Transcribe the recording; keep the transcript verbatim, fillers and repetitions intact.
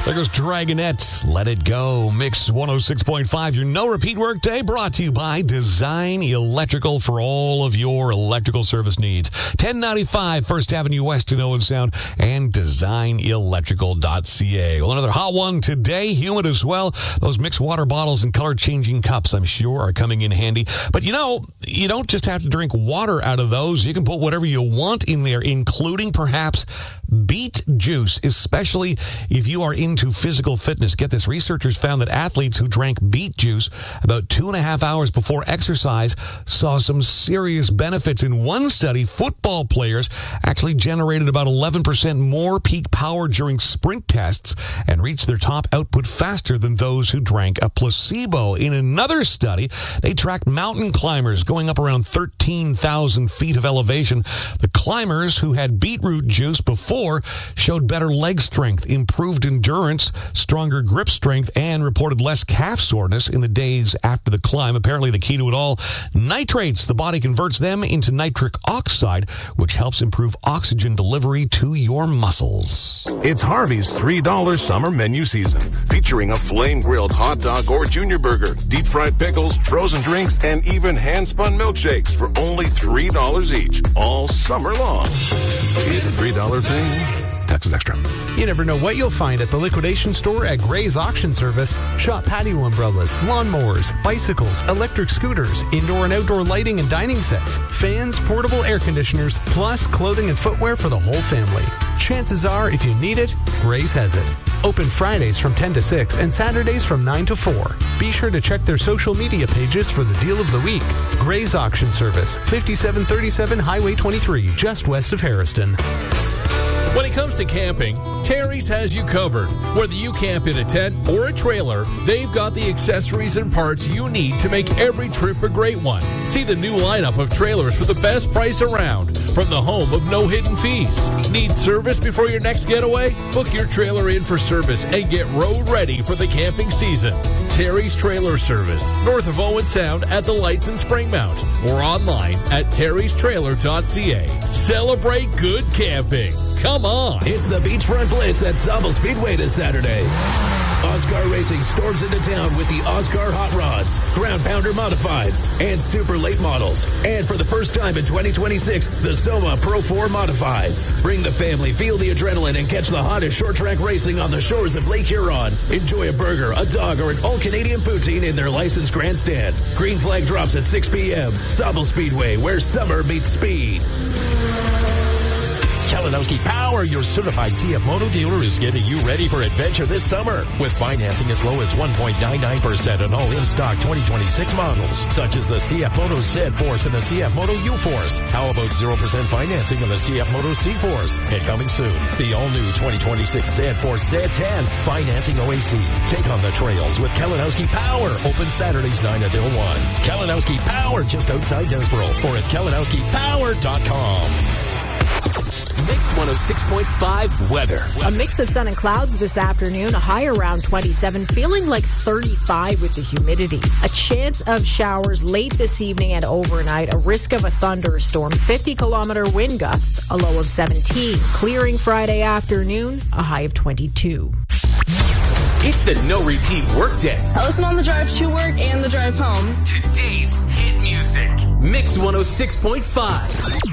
There goes Dragonette. Let it go. Mix one oh six point five. Your no repeat workday brought to you by Design Electrical for all of your electrical service needs. ten ninety-five First Avenue West in Owen Sound and design electrical dot c a. Well, another hot one today. Humid as well. Those mixed water bottles and color changing cups, I'm sure, are coming in handy. But you know, you don't just have to drink water out of those. You can put whatever you want in there, including perhaps beet juice, especially if you are into physical fitness. Get this, researchers found that athletes who drank beet juice about two and a half hours before exercise saw some serious benefits. In one study, football players actually generated about eleven percent more peak power during sprint tests and reached their top output faster than those who drank a placebo. In another study, they tracked mountain climbers going up around thirteen thousand feet of elevation. The climbers who had beetroot juice before showed better leg strength, improved endurance, stronger grip strength, and reported less calf soreness in the days after the climb. Apparently, the key to it all, nitrates. The body converts them into nitric oxide, which helps improve oxygen delivery to your muscles. It's Harvey's three dollar summer menu season, featuring a flame-grilled hot dog or junior burger, deep-fried pickles, frozen drinks, and even hand-spun milkshakes for only three dollars each, all summer long. Is a three dollar thing? Taxes extra. You never know what you'll find at the liquidation store at Gray's Auction Service. Shop patio umbrellas, lawnmowers, bicycles, electric scooters, indoor and outdoor lighting and dining sets, fans, portable air conditioners, plus clothing and footwear for the whole family. Chances are, if you need it, Gray's has it. Open Fridays from ten to six and Saturdays from nine to four. Be sure to check their social media pages for the deal of the week. Gray's Auction Service, fifty-seven thirty-seven Highway twenty-three, just west of Harrison. When it comes to camping, Terry's has you covered. Whether you camp in a tent or a trailer, they've got the accessories and parts you need to make every trip a great one. See the new lineup of trailers for the best price around from the home of no hidden fees. Need service before your next getaway? Book your trailer in for service and get road ready for the camping season. Terry's Trailer Service, north of Owen Sound at the Lights in Springmount, or online at terrys trailer dot c a. Celebrate good camping. Come on. It's the Beachfront Blitz at Sauble Speedway this Saturday. Oscar Racing storms into town with the Oscar Hot Rods, Ground Pounder Modifieds, and Super Late Models. And for the first time in twenty twenty-six, the Soma Pro four Modifieds. Bring the family, feel the adrenaline, and catch the hottest short track racing on the shores of Lake Huron. Enjoy a burger, a dog, or an all-Canadian poutine in their licensed grandstand. Green flag drops at six p.m. Sauble Speedway, where summer meets speed. Kalinowski Power, your certified C F Moto dealer, is getting you ready for adventure this summer with financing as low as one point nine nine percent on all in-stock twenty twenty-six models, such as the C F Moto Z-Force and the C F Moto U-Force. How about zero percent financing on the C F Moto C-Force? And coming soon, the all-new twenty twenty-six Z-Force Z ten, financing O A C. Take on the trails with Kalinowski Power, open Saturdays nine until one. Kalinowski Power, just outside Desboro, or at kalinowski power dot com. Mix one oh six point five weather. A mix of sun and clouds this afternoon, a high around twenty-seven, feeling like thirty-five with the humidity. A chance of showers late this evening and overnight, a risk of a thunderstorm, fifty kilometer wind gusts, a low of seventeen. Clearing Friday afternoon, a high of twenty-two. It's the no repeat workday. I listen on the drive to work and the drive home. Today's hit music. Mix one oh six point five.